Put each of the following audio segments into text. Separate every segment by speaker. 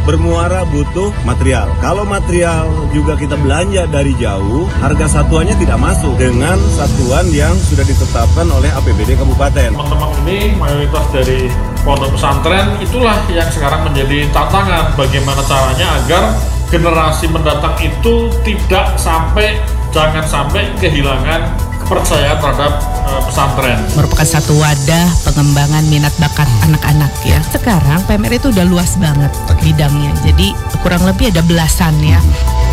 Speaker 1: bermuara butuh material. Kalau material juga kita belanja dari jauh, harga satuannya tidak masuk dengan satuan yang sudah ditetapkan oleh APBD Kabupaten.
Speaker 2: Teman-teman ini mayoritas dari pondok pesantren, itulah yang sekarang menjadi tantangan bagaimana caranya agar generasi mendatang itu jangan sampai kehilangan kepercayaan terhadap pesantren.
Speaker 3: Merupakan satu wadah pengembangan minat bakat anak-anak ya. Sekarang PMR itu udah luas banget bidangnya, jadi kurang lebih ada belasan ya.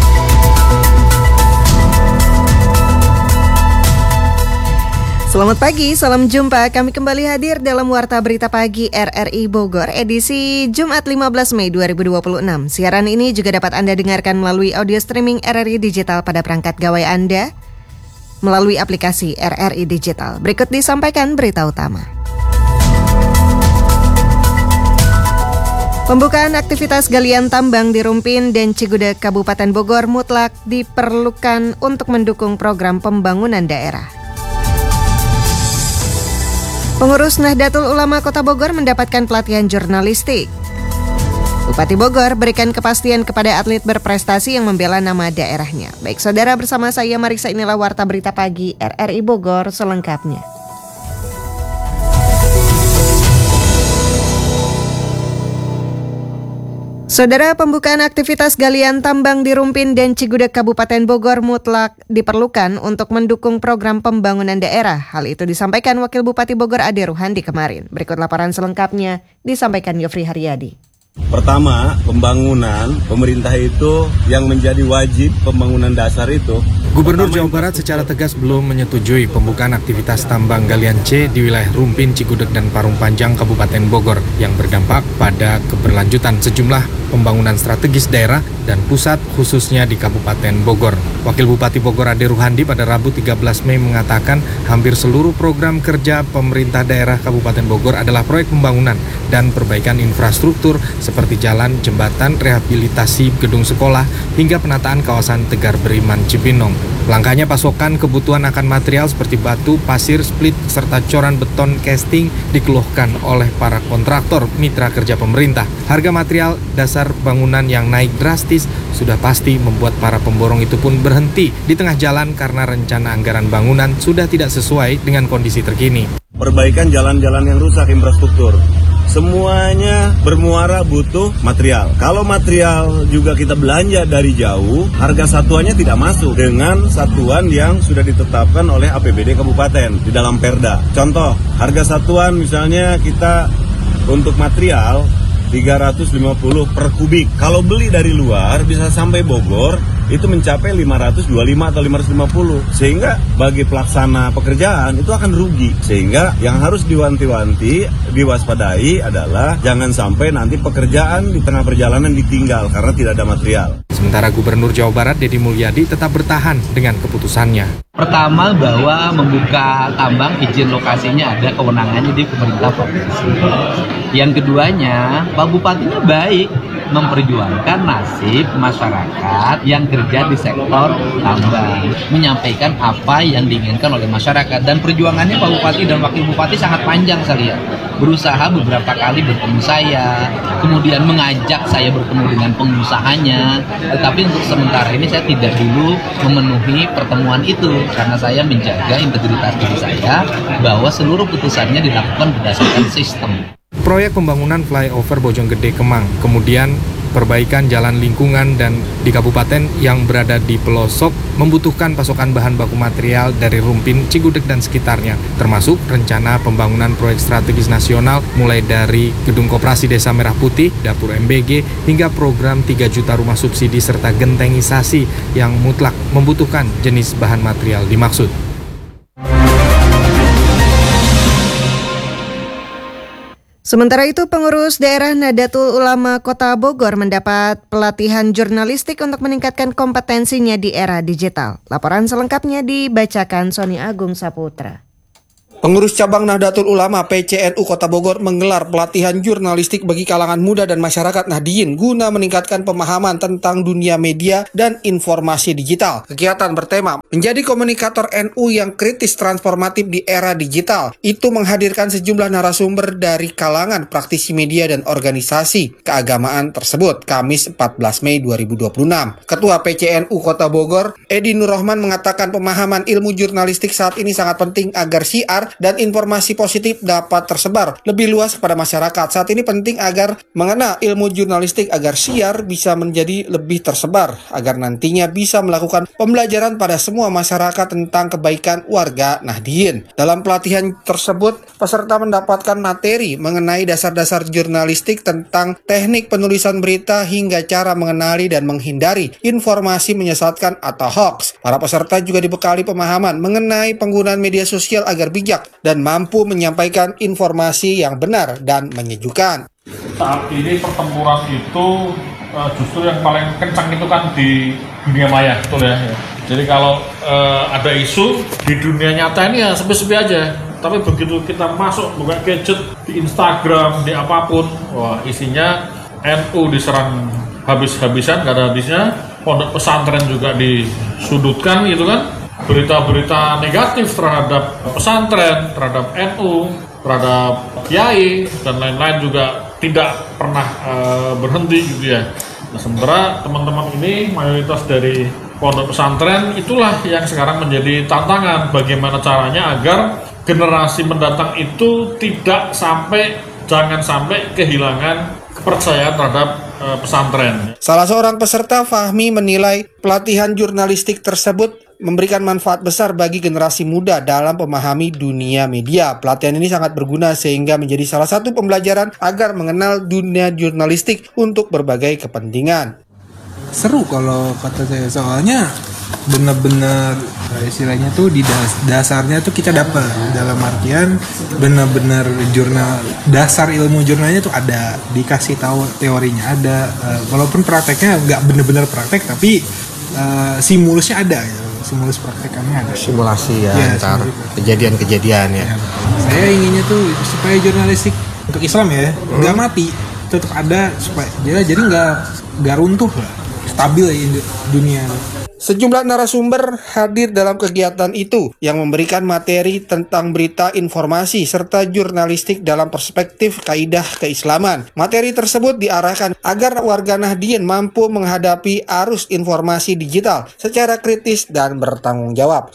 Speaker 4: Selamat pagi, salam jumpa. Kami kembali hadir dalam Warta Berita Pagi RRI Bogor, edisi Jumat 15 Mei 2026. Siaran ini juga dapat Anda dengarkan melalui audio streaming RRI Digital pada perangkat gawai Anda, melalui aplikasi RRI Digital. Berikut disampaikan berita utama. Pembukaan aktivitas galian tambang di Rumpin dan Cigudeg Kabupaten Bogor mutlak diperlukan untuk mendukung program pembangunan daerah. Pengurus Nahdlatul Ulama Kota Bogor mendapatkan pelatihan jurnalistik. Bupati Bogor berikan kepastian kepada atlet berprestasi yang membela nama daerahnya. Baik saudara, bersama saya Marisa, inilah Warta Berita Pagi RRI Bogor selengkapnya. Saudara, pembukaan aktivitas galian tambang di Rumpin dan Cigudeg Kabupaten Bogor mutlak diperlukan untuk mendukung program pembangunan daerah. Hal itu disampaikan Wakil Bupati Bogor Ade Ruhandi kemarin. Berikut laporan selengkapnya disampaikan Yofri Haryadi.
Speaker 1: Pertama, pembangunan pemerintah itu yang menjadi wajib pembangunan dasar itu.
Speaker 5: Gubernur Jawa Barat secara tegas belum menyetujui pembukaan aktivitas tambang galian C di wilayah Rumpin, Cigudeg, dan Parung Panjang, Kabupaten Bogor yang berdampak pada keberlanjutan sejumlah pembangunan strategis daerah dan pusat khususnya di Kabupaten Bogor. Wakil Bupati Bogor Ade Ruhandi pada Rabu 13 Mei mengatakan hampir seluruh program kerja pemerintah daerah Kabupaten Bogor adalah proyek pembangunan dan perbaikan infrastruktur seperti jalan, jembatan, rehabilitasi gedung sekolah, hingga penataan kawasan Tegar Beriman Cibinong. Langkahnya pasokan kebutuhan akan material seperti batu, pasir, split, serta coran beton casting dikeluhkan oleh para kontraktor mitra kerja pemerintah. Harga material dasar bangunan yang naik drastis sudah pasti membuat para pemborong itu pun berhenti di tengah jalan karena rencana anggaran bangunan sudah tidak sesuai dengan kondisi terkini.
Speaker 1: Perbaikan jalan-jalan yang rusak, infrastruktur. Semuanya bermuara butuh material. Kalau material juga kita belanja dari jauh, harga satuannya tidak masuk dengan satuan yang sudah ditetapkan oleh APBD Kabupaten di dalam Perda. Contoh, harga satuan misalnya kita untuk material 350 per kubik. Kalau beli dari luar bisa sampai Bogor itu mencapai 525 atau 550. Sehingga bagi pelaksana pekerjaan itu akan rugi. Sehingga yang harus diwanti-wanti, diwaspadai adalah jangan sampai nanti pekerjaan di tengah perjalanan ditinggal karena tidak ada material.
Speaker 5: Sementara Gubernur Jawa Barat Deddy Mulyadi tetap bertahan dengan keputusannya.
Speaker 6: Pertama, bahwa membuka tambang izin lokasinya ada kewenangannya di pemerintah provinsi. Yang keduanya, Pak Bupatinya baik memperjuangkan nasib masyarakat yang kerja di sektor tambang, menyampaikan apa yang diinginkan oleh masyarakat, dan perjuangannya Pak Bupati dan Wakil Bupati sangat panjang saya lihat. Berusaha beberapa kali bertemu saya, kemudian mengajak saya bertemu dengan pengusahanya, tetapi untuk sementara ini saya tidak dulu memenuhi pertemuan itu karena saya menjaga integritas diri saya bahwa seluruh putusannya dilakukan berdasarkan sistem.
Speaker 5: Proyek pembangunan flyover Bojonggede Kemang, kemudian perbaikan jalan lingkungan dan di kabupaten yang berada di pelosok membutuhkan pasokan bahan baku material dari Rumpin, Cigudeg, dan sekitarnya, termasuk rencana pembangunan proyek strategis nasional mulai dari Gedung Koperasi Desa Merah Putih, Dapur MBG, hingga program 3 juta rumah subsidi serta gentengisasi yang mutlak membutuhkan jenis bahan material dimaksud.
Speaker 4: Sementara itu, pengurus daerah Nahdlatul Ulama Kota Bogor mendapat pelatihan jurnalistik untuk meningkatkan kompetensinya di era digital. Laporan selengkapnya dibacakan Sony Agung Saputra.
Speaker 7: Pengurus cabang Nahdlatul Ulama PCNU Kota Bogor menggelar pelatihan jurnalistik bagi kalangan muda dan masyarakat Nahdliyin guna meningkatkan pemahaman tentang dunia media dan informasi digital. Kegiatan bertema menjadi komunikator NU yang kritis transformatif di era digital. Itu menghadirkan sejumlah narasumber dari kalangan praktisi media dan organisasi keagamaan tersebut Kamis 14 Mei 2026. Ketua PCNU Kota Bogor, Edi Nurrohman mengatakan pemahaman ilmu jurnalistik saat ini sangat penting agar syiar dan informasi positif dapat tersebar lebih luas kepada masyarakat. Saat ini penting agar mengenal ilmu jurnalistik agar syiar bisa menjadi lebih tersebar, agar nantinya bisa melakukan pembelajaran pada semua masyarakat tentang kebaikan warga Nahdliyin. Dalam pelatihan tersebut, peserta mendapatkan materi mengenai dasar-dasar jurnalistik tentang teknik penulisan berita hingga cara mengenali dan menghindari informasi menyesatkan atau hoax. Para peserta juga dibekali pemahaman mengenai penggunaan media sosial agar bijak dan mampu menyampaikan informasi yang benar dan menyejukkan.
Speaker 2: Saat ini pertempuran itu justru yang paling kencang itu kan di dunia maya, betul ya. Jadi kalau ada isu di dunia nyata ini ya sepi-sepi aja. Tapi begitu kita masuk buka gadget di Instagram, di apapun, wah isinya NU diserang habis-habisan, gak ada habisnya. Pondok pesantren juga disudutkan gitu kan. Berita-berita negatif terhadap pesantren, terhadap NU, terhadap kiai, dan lain-lain juga tidak pernah berhenti gitu ya. Nah, sementara teman-teman ini mayoritas dari pondok pesantren, itulah yang sekarang menjadi tantangan bagaimana caranya agar generasi mendatang itu jangan sampai kehilangan kepercayaan terhadap pesantren.
Speaker 7: Salah seorang peserta, Fahmi, menilai pelatihan jurnalistik tersebut memberikan manfaat besar bagi generasi muda dalam memahami dunia media. Pelatihan ini sangat berguna sehingga menjadi salah satu pembelajaran agar mengenal dunia jurnalistik untuk berbagai kepentingan.
Speaker 8: Seru kalau kata saya, soalnya benar-benar istilahnya tuh di dasarnya tuh kita dapat, dalam artian benar-benar dasar ilmu jurnalnya tuh ada, dikasih tahu teorinya ada, walaupun prakteknya nggak benar-benar praktek tapi simulusnya ada ya. Simulus praktekannya ada.
Speaker 9: Simulasi ya antar kejadian-kejadian ya.
Speaker 8: Saya inginnya tuh supaya jurnalistik untuk Islam ya nggak mati, tetap ada supaya jadi nggak runtuh lah, stabil ya dunia.
Speaker 7: Sejumlah narasumber hadir dalam kegiatan itu yang memberikan materi tentang berita, informasi, serta jurnalistik dalam perspektif kaidah keislaman. Materi tersebut diarahkan agar warga Nahdliyin mampu menghadapi arus informasi digital secara kritis dan bertanggung jawab.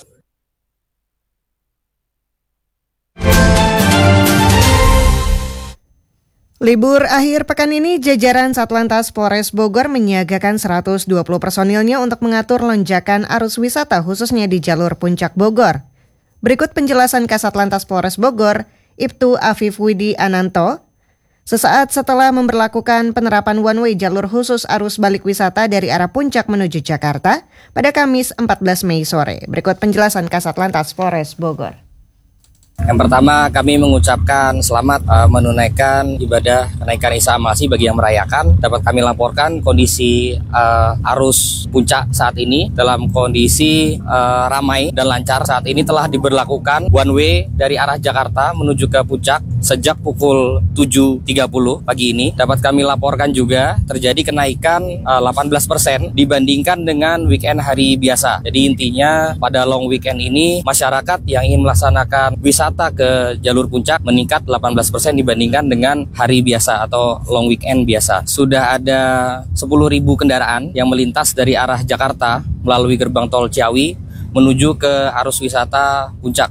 Speaker 4: Libur akhir pekan ini, jajaran Satlantas Polres Bogor menyiagakan 120 personilnya untuk mengatur lonjakan arus wisata khususnya di jalur Puncak Bogor. Berikut penjelasan Kasat Lantas Polres Bogor, Ibtu Afif Widi Ananto, sesaat setelah memberlakukan penerapan one way jalur khusus arus balik wisata dari arah Puncak menuju Jakarta pada Kamis 14 Mei sore. Berikut penjelasan Kasat Lantas Polres Bogor.
Speaker 10: Yang pertama, kami mengucapkan selamat menunaikan ibadah kenaikan Isa Al-Masih bagi yang merayakan. Dapat kami laporkan kondisi arus puncak saat ini dalam kondisi ramai dan lancar. Saat ini telah diberlakukan one way dari arah Jakarta menuju ke puncak sejak pukul 7.30 pagi ini. Dapat kami laporkan juga terjadi kenaikan 18% dibandingkan dengan weekend hari biasa. Jadi intinya pada long weekend ini masyarakat yang ingin melaksanakan wisata ke jalur puncak meningkat 18% dibandingkan dengan hari biasa atau long weekend biasa. Sudah ada 10.000 kendaraan yang melintas dari arah Jakarta melalui gerbang tol Ciawi menuju ke arus wisata puncak.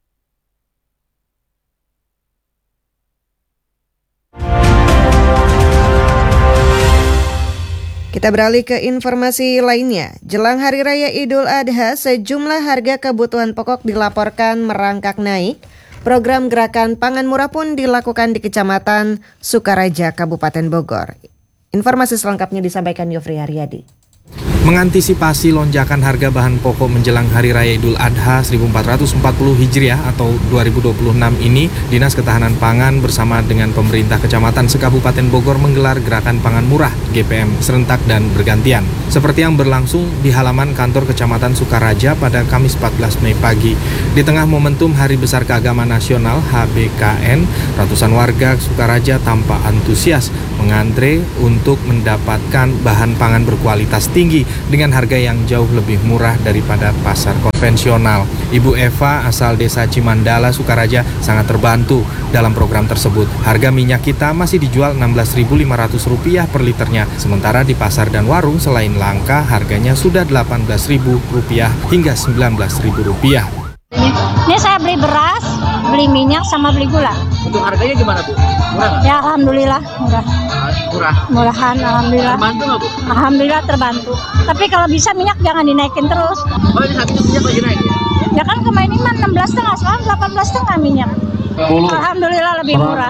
Speaker 4: Kita beralih ke informasi lainnya. Jelang Hari Raya Idul Adha, sejumlah harga kebutuhan pokok dilaporkan merangkak naik. Program Gerakan Pangan Murah pun dilakukan di Kecamatan Sukaraja, Kabupaten Bogor. Informasi selengkapnya disampaikan Yofri Haryadi.
Speaker 5: Mengantisipasi lonjakan harga bahan pokok menjelang Hari Raya Idul Adha 1440 Hijriah atau 2026 ini, Dinas Ketahanan Pangan bersama dengan pemerintah Kecamatan Sekabupaten Bogor menggelar Gerakan Pangan Murah GPM serentak dan bergantian. Seperti yang berlangsung di halaman kantor Kecamatan Sukaraja pada Kamis 14 Mei pagi. Di tengah momentum Hari Besar Keagamaan Nasional HBKN, ratusan warga Sukaraja tampak antusias mengantre untuk mendapatkan bahan pangan berkualitas tinggi dengan harga yang jauh lebih murah daripada pasar konvensional. Ibu Eva asal desa Cimandala, Sukaraja sangat terbantu dalam program tersebut. Harga minyak kita masih dijual Rp16.500 per liternya, sementara di pasar dan warung selain langka harganya sudah Rp18.000 hingga Rp19.000.
Speaker 11: Ini saya beli beras, beli minyak, sama beli gula.
Speaker 6: Untuk harganya gimana, Bu? Murah nggak?
Speaker 11: Ya, alhamdulillah murah.
Speaker 6: Murah.
Speaker 11: Murahan, alhamdulillah.
Speaker 6: Terbantu nggak, Bu?
Speaker 11: Alhamdulillah terbantu. Tapi kalau bisa minyak jangan dinaikin terus.
Speaker 6: Oh, ini saat itu minyak lagi naik?
Speaker 11: Ya kan kemarin ini 16,5, sekarang 18,5 minyak. Alhamdulillah lebih murah.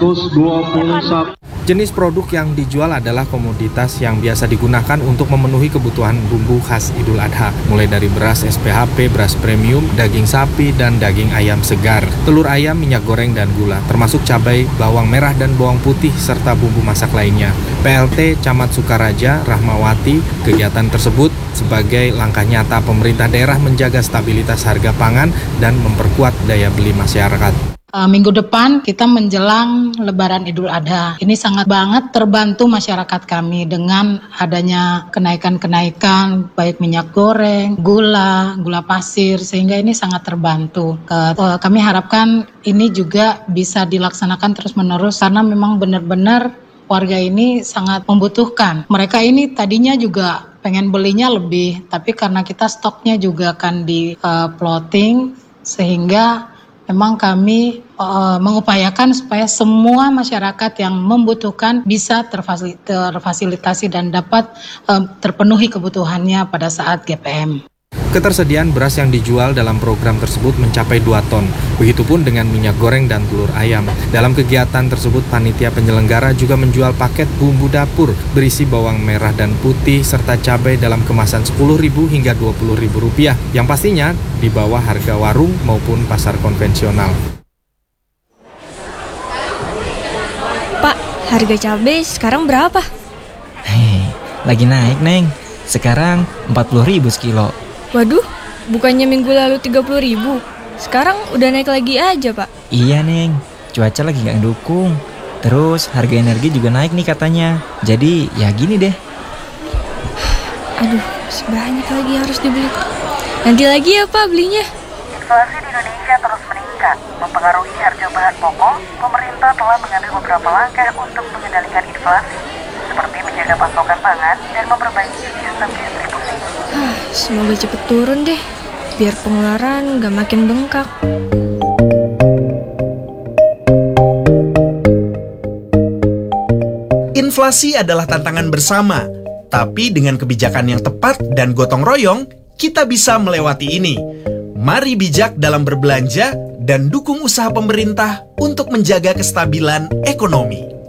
Speaker 5: Jenis produk yang dijual adalah komoditas yang biasa digunakan untuk memenuhi kebutuhan bumbu khas Idul Adha, mulai dari beras SPHP, beras premium, daging sapi, dan daging ayam segar, telur ayam, minyak goreng, dan gula, termasuk cabai, bawang merah, dan bawang putih, serta bumbu masak lainnya. PLT Camat Sukaraja, Rahmawati, kegiatan tersebut sebagai langkah nyata pemerintah daerah menjaga stabilitas harga pangan dan memperkuat daya beli masyarakat.
Speaker 12: Minggu depan kita menjelang Lebaran Idul Adha. Ini sangat banget terbantu masyarakat kami dengan adanya kenaikan-kenaikan baik minyak goreng, gula pasir, sehingga ini sangat terbantu. Kami harapkan ini juga bisa dilaksanakan terus-menerus karena memang benar-benar warga ini sangat membutuhkan. Mereka ini tadinya juga pengen belinya lebih, tapi karena kita stoknya juga akan di plotting, sehingga memang kami mengupayakan supaya semua masyarakat yang membutuhkan bisa terfasilitasi dan dapat terpenuhi kebutuhannya pada saat GPM.
Speaker 5: Ketersediaan beras yang dijual dalam program tersebut mencapai 2 ton. Begitupun dengan minyak goreng dan telur ayam. Dalam kegiatan tersebut, panitia penyelenggara juga menjual paket bumbu dapur berisi bawang merah dan putih serta cabai dalam kemasan Rp10.000 hingga Rp20.000 yang pastinya di bawah harga warung maupun pasar konvensional.
Speaker 13: Pak, harga cabai sekarang berapa?
Speaker 14: Lagi naik, Neng. Sekarang Rp40.000 sekilo.
Speaker 13: Waduh, bukannya minggu lalu 30.000, sekarang udah naik lagi aja, Pak.
Speaker 14: Iya, Neng, cuaca lagi gak mendukung. Terus harga energi juga naik nih katanya. Jadi ya gini deh.
Speaker 13: Aduh, sebanyak lagi harus dibeli. Nanti lagi ya, Pak, belinya.
Speaker 15: Inflasi di Indonesia terus meningkat, mempengaruhi harga bahan pokok. Pemerintah telah mengambil beberapa langkah untuk mengendalikan inflasi, seperti menjaga pasokan pangan dan memperbaiki sistem distribusi.
Speaker 13: Semoga cepet turun deh, biar pengeluaran gak makin bengkak.
Speaker 16: Inflasi adalah tantangan bersama, tapi dengan kebijakan yang tepat dan gotong royong, kita bisa melewati ini. Mari bijak dalam berbelanja dan dukung usaha pemerintah untuk menjaga kestabilan ekonomi.